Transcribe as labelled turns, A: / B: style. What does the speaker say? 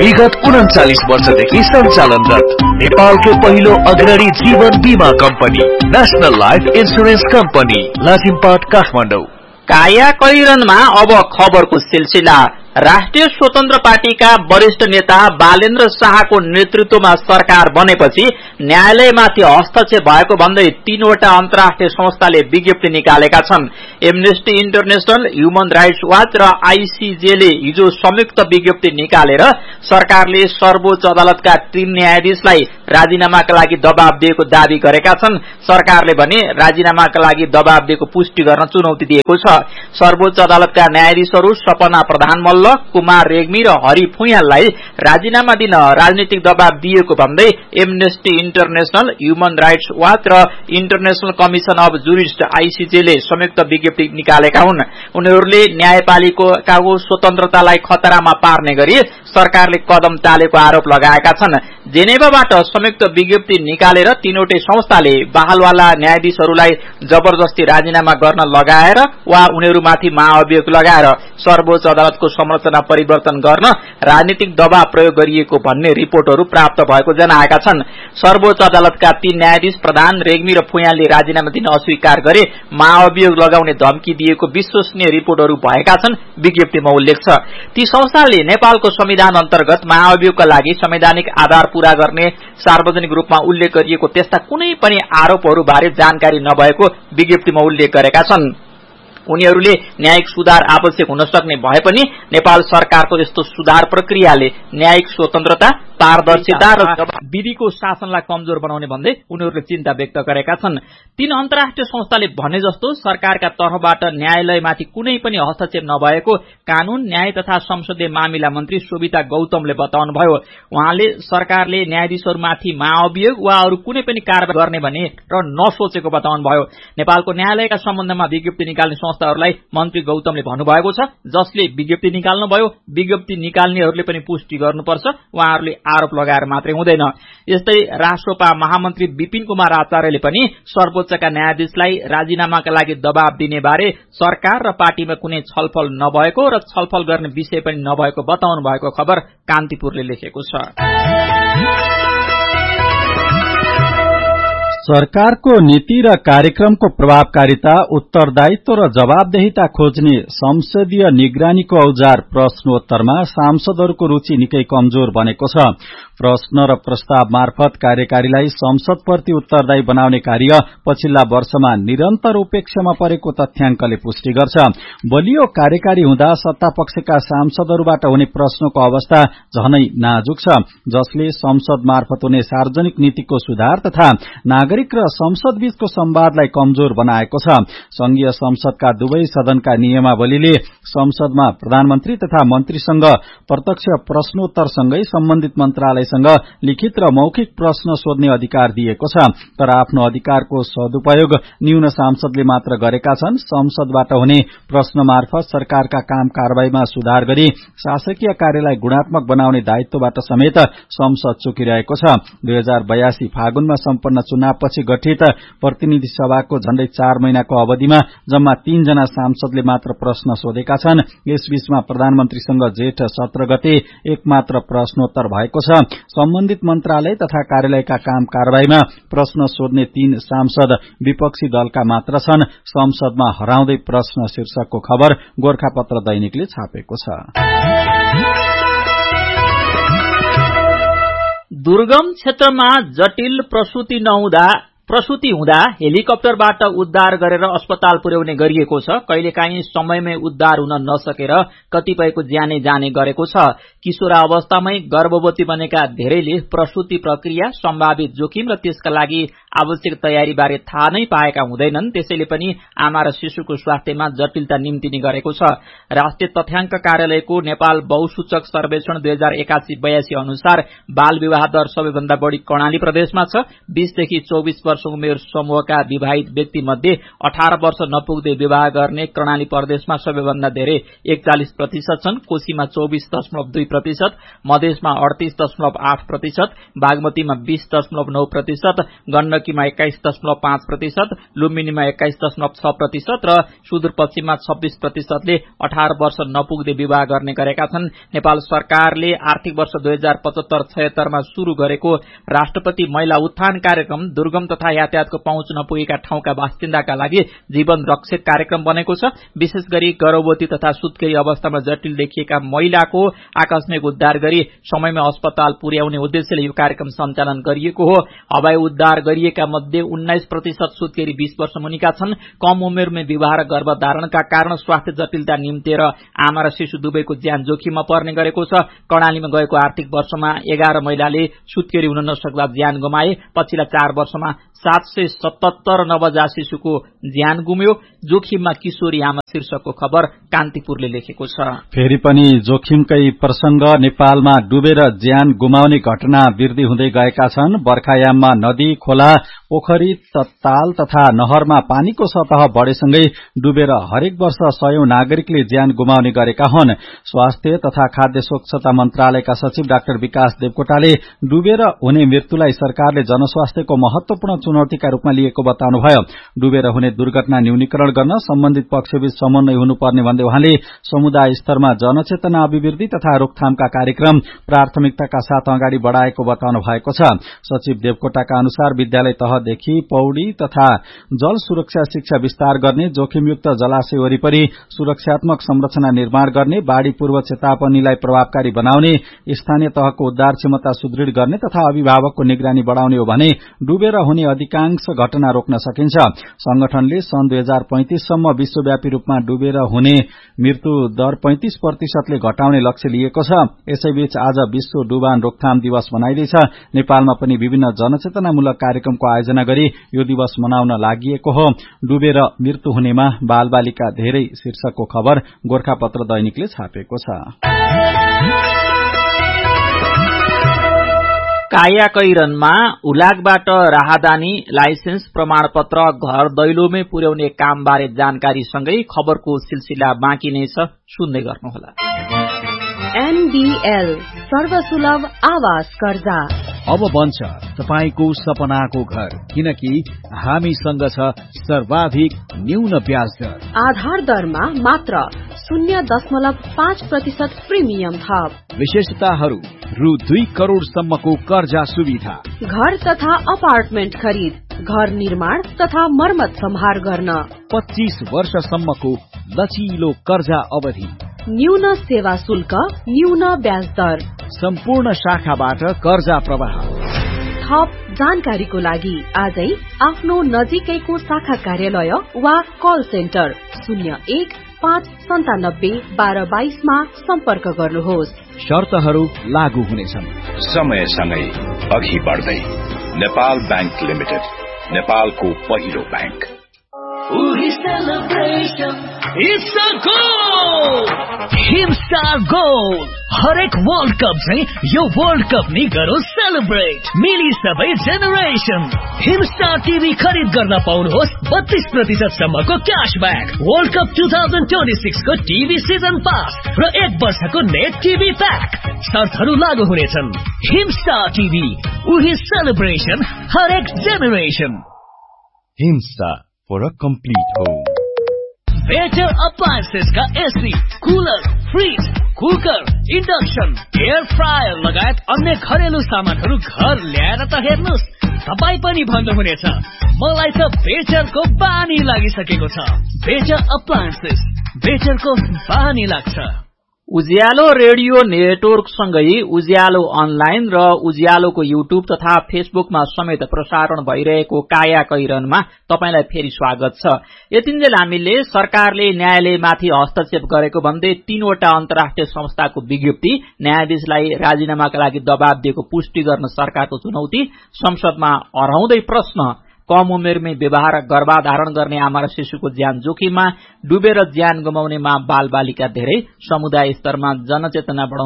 A: विगत 39 वर्षदेखि सञ्चालनरत नेपालकै पहिलो अग्रणी जीवन बीमा company national life insurance company Lazimpat Kathmandu.
B: काया कलिरनमा अब खबरको सिलसिला। राष्ट्रिय स्वतन्त्र पार्टीका वरिष्ठ नेता बालेन्द्र शाहको नेतृत्वमा सरकार बनेपछि न्यायालयमाथि हस्तक्षेप भएको भन्दै 3वटा अन्तर्राष्ट्रिय संस्थाले विज्ञप्ति निकालेका छन्। Amnesty international, human rights watch र आईसीजेले हिजो संयुक्त विज्ञप्ति निकालेर सरकारले सर्वोच्च अदालतका 3 न्यायाधीशलाई राजीनामाका लागि दबाब दिएको दावी गरेका छन्। सरकारले भने राजीनामाका लागि दबाब दिएको पुष्टि गर्न चुनौती दिएको छ। सर्वोच्च अदालतका न्यायाधीशहरू सपना प्रधान, कुमार रेग्मी र हरि फुयाललाई राजीनामा दिन राजनीतिक दबाब दिएको भन्दै amnesty international, human rights watch र इन्टरनेशनल कमिशन अफ जुरिस्ट आईसीजेले संयुक्त विज्ञप्ति निकालेका हुन्। उनीहरूले न्यायपालिकाको स्वतन्त्रतालाई खतरामा पार्ने गरी सरकारले कदम चालेको आरोप लगाएका छन्। जेनेभाबाट संयुक्त विज्ञप्ति निकालेर 3वटै संस्थाले बहालवाला न्यायाधीशहरूलाई जबरजस्ती राजीनामा गर्न लगाएर वा उनीहरूमाथि महाअभियोग लगाएर सर्वोच्च अदालतको संरचना परिवर्तन गर्न राजनीतिक दबाव प्रयोग गरिएको भन्ने रिपोर्टहरू प्राप्त भएको जनाएका छन्। सर्वोच्च अदालतका 3 न्यायाधीश प्रधान, रेग्मी र फुयालले राजीनामा दिन अस्वीकार गरे महाअभियोग लगाउने धम्की दिएको विश्वसनीय रिपोर्टहरू भएका छन्, विज्ञप्तिमा उल्लेख छ। ती संस्थाले नेपालको संविधान अन्तर्गत महाअभियोगका लागि संवैधानिक आधार पूरा गर्ने सार्वजनिक रूपमा उल्लेख गरिएको त्यस्ता कुनै पनि आरोपहरूबारे जानकारी नभएको विज्ञप्तिमा उल्लेख गरेका छन्। उनीहरूले न्यायिक सुधार आवश्यक हुन सक्ने भए पनि नेपाल सरकारको यस्तो सुधार प्रक्रियाले न्यायिक स्वतन्त्रता, पारदर्शिता र विधिको शासनलाई कमजोर बनाउने भन्दै उनीहरूले चिन्ता व्यक्त गरेका छन्। 3 अन्तर्राष्ट्रिय संस्थाले भने जस्तो सरकारका तर्फबाट न्यायालयमाथि कुनै पनि हस्तक्षेप नभएको कानून, न्याय तथा संसदीय मामिला मन्त्री शोभिता गौतमले बताउनुभयो। उहाँले सरकारले न्यायाधीशहरूमाथि महाअभियोग वा अरू कुनै पनि कारबाही गर्ने भने र नसोचेको बताउनुभयो। नेपालको न्यायालयका सम्बन्धमा विज्ञप्ति निकाल्ने संस्थाहरूलाई मन्त्री गौतमले भन्नुभएको छ, जसले विज्ञप्ति निकाल्नुभयो, विज्ञप्ति निकाल्नेहरूले पनि पुष्टि गर्नुपर्छ, उहाँहरूले आरोप लगाएर मात्रै हुँदैन। यस्तै राष्ट्रपा महामन्त्री विपिन कुमार आचार्यले पनि सर्वोच्चका न्यायाधीशलाई राजीनामाका लागि दबाब दिने बारे सरकार र पार्टीमा कुनै छलफल नभएको र छलफल गर्ने विषय पनि नभएको बताउनु भएको खबर कान्तिपुरले लेखेको छ।
C: सरकारको नीति र कार्यक्रमको प्रभावकारिता, उत्तरदायित्व र जवाबदेहिता खोज्ने संसदीय निगरानीको औजार प्रश्नोत्तरमा सांसदहरूको रुचि निकै कमजोर बनेको छ। प्रश्न र प्रस्ताव मार्फत कार्यकारीलाई संसदप्रति उत्तरदायी बनाउने कार्य पछिल्ला वर्षमा निरन्तर उपेक्षामा परेको तथ्याङ्कले पुष्टि गर्छ। बलियो कार्यकारी हुँदा सत्तापक्षका सांसदहरूबाट हुने प्रश्नको अवस्था झनै नाजुक छ, जसले संसद मार्फत हुने सार्वजनिक नीतिको सुधार तथा नागरिक र संसद बीचको संवादलाई कमजोर बनाएको छ। संघीय संसदका दुवै सदनका नियमावलीले संसदमा प्रधानमन्त्री तथा मन्त्रीसँग प्रत्यक्ष प्रश्नोत्तरसँगै सम्बन्धित मन्त्रालयसँग लिखित र मौखिक प्रश्न सोध्ने अधिकार दिएको छ। तर आफ्नो अधिकारको सदुपयोग न्यून सांसदले मात्र गरेका छन्। संसदबाट हुने प्रश्न मार्फत सरकारका काम कारबाहीमा सुधार गरी शासकीय कार्यलाई गुणात्मक बनाउने दायित्वबाट समेत संसद चुकिरहेको छ। 2082 फागुनमा सम्पन्न चुनावपछि गठित प्रतिनिधि सभाको झण्डै 4 महिनाको अवधिमा जम्मा 3 जना सांसदले मात्र प्रश्न सोधेका छन्। यसबीचमा प्रधानमन्त्रीसँग जेठ 17 गते एक मात्र प्रश्नोत्तर भएको छ। सम्बन्धित मन्त्रालय तथा कार्यालयका काम कारबाहीमा प्रश्न सोध्ने 3 सांसद विपक्षी दलका मात्र छन्। संसदमा हराउँदै प्रश्न शीर्षकको खबर गोरखापत्र दैनिकले छापेको छ।
B: दुर्गम क्षेत्रमा जटिल प्रसूति हुँदा हेलिकप्टरबाट उद्धार गरेर अस्पताल पुर्याउने गरिएको छ। कहिलेकाहीँ समयमै उद्धार हुन नसकेर कतिपयको ज्यानै जाने गरेको छ। किशोरावस्थामै गर्भवती बनेका धेरैले प्रसूति प्रक्रिया, सम्भावित जोखिम र त्यसका लागि आवश्यक तयारीबारे थाहा नै पाएका हुँदैनन्। त्यसैले पनि आमा र शिशुको स्वास्थ्यमा जटिलता निम्तिने गरेको छ। राष्ट्रिय तथ्याङ्क कार्यालयको नेपाल बहुसूचक सर्वेक्षण 2081-82 अनुसार बाल विवाह दर सबैभन्दा बढी कर्णाली प्रदेशमा छ। 20 देखि 24 वर्ष उमेर समूहका विवाहित व्यक्ति मध्ये 18 वर्ष नपुग्दै विवाह गर्ने कर्णाली प्रदेशमा सबैभन्दा धेरै 41% छन्। कोशीमा 24.2%, मधेसमा 38.8%, बागमतीमा 20.9%, गण्डकी गण्डकीमा 21.5%, लुम्बिनीमा 21.6% र सुदूरपश्चिममा 26%ले 18 वर्ष नपुग्दै विवाह गर्ने गरेका छन्। नेपाल सरकारले आर्थिक वर्ष 2075-76 मा शुरू गरेको राष्ट्रपति महिला उत्थान कार्यक्रम दुर्गम तथा यातायातको पहुँच नपुगेका ठाउँका बासिन्दाका लागि जीवन रक्षक कार्यक्रम बनेको छ। विशेष गरी गर्भवती तथा सुत्केरी अवस्थामा जटिल देखिएका महिलाको आकस्मिक उद्धार गरी समयमा अस्पताल पुर्याउने उद्देश्यले यो कार्यक्रम सञ्चालन गरिएको हो। हवाई उद्धार गरिएका मध्ये 19% सुत्केरी 20 वर्ष मुनिका छन्। कम उमेरमै विवाह र गर्भधारणका कारण स्वास्थ्य जटिलता निम्तेर आमा र शिशु दुवैको ज्यान जोखिममा पर्ने गरेको छ। कर्णालीमा गएको आर्थिक वर्षमा 11 महिलाले सुत्केरी हुन नसक्दा ज्यान गुमाए। पछिल्ला 4 वर्षमा 777 नवजात शिशुको ज्यान गुम्यो। जोखिममा किशोरी आमा शीर्षकको खबर कान्तिपुरले लेखेको छ।
C: फेरि पनि जोखिमकै प्रसंग, नेपालमा डुबेर ज्यान गुमाउने घटना वृद्धि हुँदै गएका छन्। बर्खायाममा नदी, खोला, पोखरी, ताल तथा नहरमा पानीको सतह बढेसँगै डुबेर हरेक वर्ष 100औं नागरिकले ज्यान गुमाउने गरेका हुन्। स्वास्थ्य तथा खाद्य सुरक्षा मन्त्रालयका सचिव डाक्टर विकास देवकोटाले डुबेर हुने मृत्युलाई सरकारले जनस्वास्थ्यको महत्वपूर्ण चुनौतीका रूपमा लिएको बताउनुभयो। डुबेर हुने दुर्घटना न्यूनीकरण गर्न सम्बन्धित पक्षबीच समन्वय हुनुपर्ने भन्दै उहाँले समुदाय स्तरमा जनचेतना अभिवृद्धि तथा रोकथामका कार्यक्रम प्राथमिकताका साथ अगाडि बढ़ाएको बताउनु भएको छ। सचिव देवकोटाका अनुसार विद्यालय तहदेखि पौडी तथा जल सुरक्षा शिक्षा विस्तार गर्ने, जोखिमयुक्त जलाशय वरिपरि सुरक्षात्मक संरचना निर्माण गर्ने, बाढ़ी पूर्व चेतावनीलाई प्रभावकारी बनाउने, स्थानीय तहको उद्धार क्षमता सुदृढ़ गर्ने तथा अभिभावकको निगरानी बढ़ाउने हो भने डुबेर हुने अधिकांश घटना रोक्न सकिन्छ। संगठनले सन् 2035 सम्म विश्वव्यापी रूपमा डुबेर हुने मृत्यु दर 35% ले घटाउने लक्ष्य लिएको छ। यसैबीच आज विश्व डुबान रोकथाम दिवस मनाइँदैछ। नेपालमा पनि विभिन्न जनचेतनामूलक कार्यक्रमको आयोजना गरी यो दिवस मनाउन लागिएको हो। डुबेर मृत्यु हुनेमा बालबालिका धेरै शीर्षकको खबर गोरखापत्र दैनिकले छापेको छ।
B: कायाकैरनमा उलागबाट राहदानी, लाइसेन्स, प्रमाणपत्र घर दैलोमै पुर्याउने कामबारे जानकारीसँगै खबरको सिलसिला बाँकी नै छ, सुन्दै गर्नुहोला।
D: एनडीएल सर्वसुलभ आवास कर्जा
A: अब बन्छ तपाईको सपनाको घर, किनकि हामीसँग छ सर्वाधिक न्यून ब्याज दर।
D: आधार दरमा मात्र 0.5% प्रिमियम थप।
A: विशेषताहरू रु 2 करोड़ सम्मको कर्जा सुविधा।
D: घर तथा अपार्टमेन्ट खरिद, घर निर्माण तथा मर्मत सम्हार गर्न
A: 25 वर्षसम्मको लचिलो कर्जा अवधि।
D: न्यून सेवा शुल्क, न्यून ब्याज दर।
A: सम्पूर्ण शाखाबाट कर्जा प्रवाह।
D: थप जानकारीको लागि आजै आफ्नो नजिकैको शाखा कार्यालय वा कल सेन्टर 01-597-1222 मा सम्पर्क गर्नुहोस्।
A: शर्तहरू लागू हुनेछन्।
E: समयसँगै अघि बढ्दै नेपाल बैंक लिमिटेड, नेपालको पहिलो बैंक।
F: हिमस्टार गोल हरेक वर्ल्ड कप चाहिँ यो वर्ल्ड कप नि गरौँ सेलिब्रेट। मिली सबै जेनेरेसन। हिमस्टार टिभी खरिद गर्न पाउनुहोस् 32% सम्मको क्याशब्याक, वर्ल्ड कप 2026 को टिभी सिजन पास र 1 वर्षको नेट टिभी प्याक। शर्तहरू लागू हुनेछन्। हिमस्टार टिभी, उही सेलिब्रेसन, हरेक generation.
A: Himstar for a complete home.
F: Better appliances का AC, cooler, fridge, cooker, induction, air fryer लगायत अन्य घरेलु सामानहरू घर ल्याएर त हेर्नुस्, तपाई पनि भन्नुहुनेछ मलाई त बेटरको बानी लागिसकेको छ। बेटर अप्लायन्सेस, बेटरको बानी लाग्छ।
B: उज्यालो रेडियो नेटवर्कसँगै उज्यालो अनलाइन र उज्यालोको युट्युब तथा फेसबुकमा समेत प्रसारण भइरहेको कायाकैरनमा तपाईलाई फेरि स्वागत छ। यतिन्जेल हामीले सरकारले न्यायालयमाथि हस्तक्षेप गरेको भन्दै 3 वटा अन्तर्राष्ट्रिय संस्थाको विज्ञप्ति, न्यायाधीशलाई राजीनामाका लागि दबाब दिएको पुष्टि गर्न सरकारको चुनौती, संसदमा हराउँदै प्रश्न, कम उमेरमै विवाह र गर्भाधारण गर्ने आमा र शिशुको ज्यान जोखिममा, डुबेर ज्यान गुमाउनेमा बालबालिका धेरै, समुदाय स्तरमा जनचेतना